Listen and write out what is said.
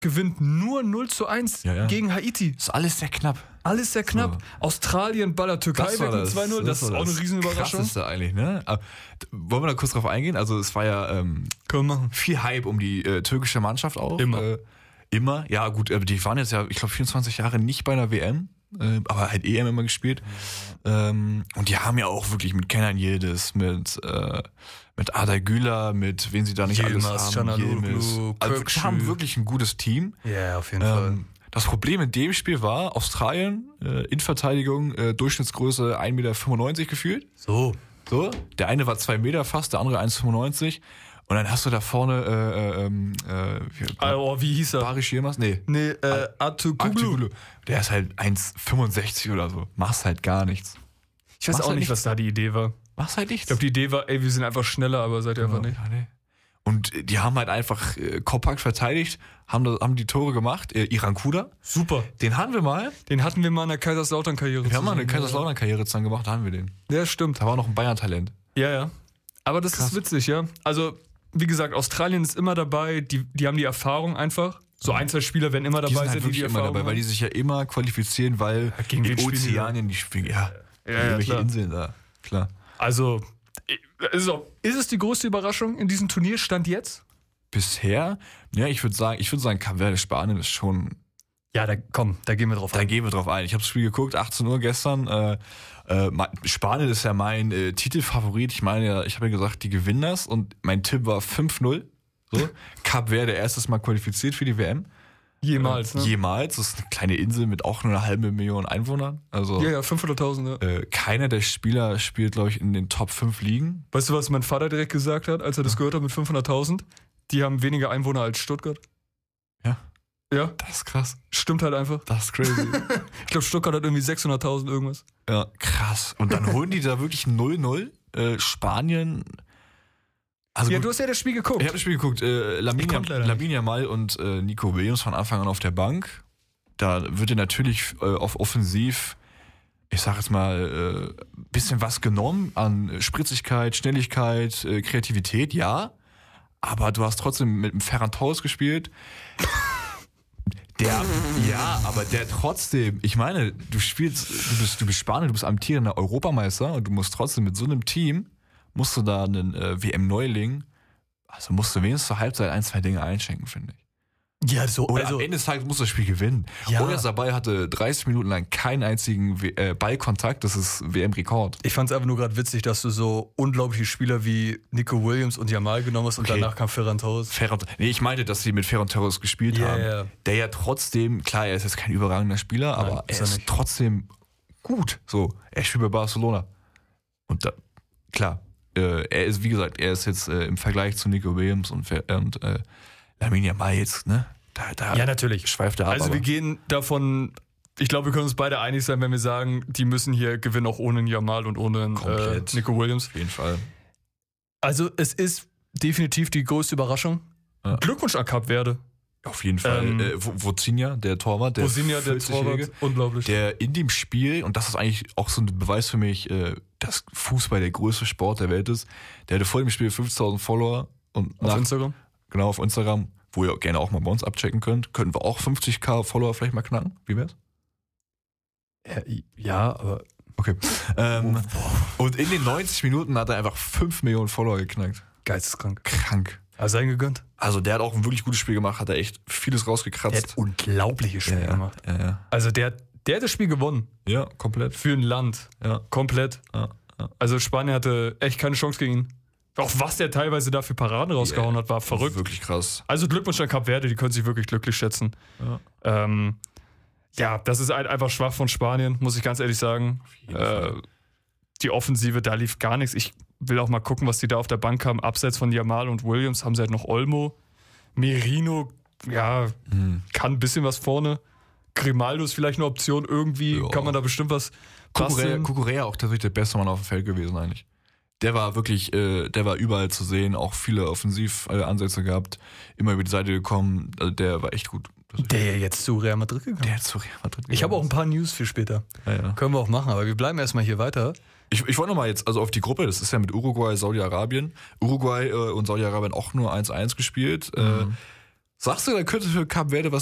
gewinnt nur 0-1 gegen Haiti. Ist alles sehr knapp. Alles sehr knapp. So. Australien ballert Türkei weg mit 2-0. Das ist auch eine Riesenüberraschung. Das ist eigentlich, ne? Aber wollen wir da kurz drauf eingehen? Also es war ja können wir machen. Viel Hype um die türkische Mannschaft auch. Immer. Ja gut, die waren jetzt ja, ich glaube, 24 Jahre nicht bei einer WM. Aber halt EM immer gespielt. Und die haben ja auch wirklich mit Kenan Yildiz, mit Arda Güler, mit wen sie da nicht Yilmaz, alles haben. Canaloglu, also die haben wirklich ein gutes Team. Ja, auf jeden Fall. Das Problem in dem Spiel war, Australien, Innenverteidigung, Durchschnittsgröße 1,95 Meter gefühlt. So. Der eine war 2 Meter fast, der andere 1,95 Meter. Und dann hast du da vorne, wie hieß er? Barish Yilmaz? Nee, Artuğulu. Der ist halt 1,65 oder so. Machst halt gar nichts. Ich weiß auch nicht, was da die Idee war. Machst halt nichts. Ich glaube, die Idee war, wir sind einfach schneller, aber seid ihr einfach nicht. Ja, nee. Und die haben halt einfach kompakt verteidigt, haben die Tore gemacht. Iran Kuda. Super. Den hatten wir mal. Den hatten wir mal in der Kaiserslautern-Karriere. Wir haben mal eine Kaiserslautern-Karriere zusammen gemacht, da haben wir den. Ja, stimmt. Da war noch ein Bayern-Talent. Ja. Aber das ist witzig, ja. Also, wie gesagt, Australien ist immer dabei, die haben die Erfahrung einfach. So 1-2 Spieler werden immer dabei sein, halt die immer dabei, weil die sich ja immer qualifizieren, weil gegen in Ozeanien die spielen. Welche Inseln da. Klar. Also, ist es die größte Überraschung in diesem Turnierstand jetzt? Bisher? Ja, ich würde sagen, Kap Verde, Spanien ist schon. Ja, da gehen wir drauf ein. Da gehen wir drauf ein. Ich habe das Spiel geguckt, 18 Uhr gestern. Spanien ist ja mein Titelfavorit. Ich meine, ich habe ja gesagt, die gewinnen das und mein Tipp war 5-0. So. Kap Verde erstes Mal qualifiziert für die WM. Jemals, ne? Jemals. Das ist eine kleine Insel mit auch nur 500.000 Einwohnern. Also, ja, 500.000. Ja. Keiner der Spieler spielt, glaube ich, in den Top 5 Ligen. Weißt du, was mein Vater direkt gesagt hat, als er das gehört hat mit 500.000? Die haben weniger Einwohner als Stuttgart. Ja. Das ist krass. Stimmt halt einfach. Das ist crazy. Ich glaube, Stuttgart hat irgendwie 600.000 irgendwas. Ja, krass. Und dann holen die da wirklich 0-0. Spanien. Also ja, du hast ja das Spiel geguckt. Ich habe das Spiel geguckt. Lamine Yamal und Nico Williams von Anfang an auf der Bank. Da wird dir natürlich auf offensiv, ich sag jetzt mal, bisschen was genommen an Spritzigkeit, Schnelligkeit, Kreativität, ja. Aber du hast trotzdem mit einem Ferran Torres gespielt. Aber der trotzdem, ich meine, du bist Spanier, du bist amtierender Europameister und du musst trotzdem mit so einem Team, musst du da einen WM-Neuling, also musst du wenigstens zur Halbzeit 1-2 Dinge einschenken, finde ich. Ja, so. Oder am Ende des Tages musst du das Spiel gewinnen. Ja. Oyas dabei hatte 30 Minuten lang keinen einzigen Ballkontakt, das ist WM-Rekord. Ich fand es einfach nur gerade witzig, dass du so unglaubliche Spieler wie Nico Williams und Yamal genommen hast und danach kam Ferran Torres. Ich meinte, dass sie mit Ferran Torres gespielt haben. Yeah. Der ja trotzdem, klar, er ist jetzt kein überragender Spieler, aber er ist trotzdem gut. So, er spielt bei Barcelona. Und da, klar, er ist, wie gesagt, er ist jetzt im Vergleich zu Nico Williams und Lamine Yamal jetzt, ne? Ja, natürlich. Schweift er ab. Also wir gehen davon, ich glaube, wir können uns beide einig sein, wenn wir sagen, die müssen hier gewinnen, auch ohne Yamal und ohne Nico Williams. Auf jeden Fall. Also es ist definitiv die größte Überraschung. Ja. Glückwunsch an Kap Verde. Auf jeden Fall. Vozinha, der Torwart. Der Torwart, unglaublich. Der in dem Spiel, und das ist eigentlich auch so ein Beweis für mich, dass Fußball der größte Sport der Welt ist, der hatte vor dem Spiel 50.000 Follower. Und auf Instagram? Genau, auf Instagram, wo ihr gerne auch mal bei uns abchecken könnt. Könnten wir auch 50.000 Follower vielleicht mal knacken? Wie wär's? Ja, aber... Okay. Und in den 90 Minuten hat er einfach 5 Millionen Follower geknackt. Geisteskrank. Krank. Also sein gegönnt. Also der hat auch ein wirklich gutes Spiel gemacht, hat er echt vieles rausgekratzt. Der hat unglaubliches Spiel gemacht. Ja. Also der hat das Spiel gewonnen. Ja, komplett. Für ein Land. Ja. Komplett. Ja. Also Spanien hatte echt keine Chance gegen ihn. Auch was der teilweise da für Paraden rausgehauen hat, war verrückt. Wirklich krass. Also Glückwunsch an Kap Verde, die können sich wirklich glücklich schätzen. Ja, das ist einfach schwach von Spanien, muss ich ganz ehrlich sagen. Die Offensive, da lief gar nichts. Ich will auch mal gucken, was die da auf der Bank haben. Abseits von Yamal und Williams haben sie halt noch Olmo. Merino, kann ein bisschen was vorne. Grimaldo ist vielleicht eine Option. Irgendwie kann man da bestimmt was basteln. Cucurella auch tatsächlich der beste Mann auf dem Feld gewesen eigentlich. Der war wirklich, der war überall zu sehen, auch viele Offensivansätze gehabt, immer über die Seite gekommen, also der war echt gut. Der jetzt zu Real Madrid gegangen. Ich habe auch ein paar News für später. Ja. Können wir auch machen, aber wir bleiben erstmal hier weiter. Ich wollte nochmal jetzt, also auf die Gruppe, das ist ja mit Uruguay, Saudi-Arabien. Uruguay und Saudi-Arabien auch nur 1-1 gespielt. Sagst du, da könnte für Kap Verde was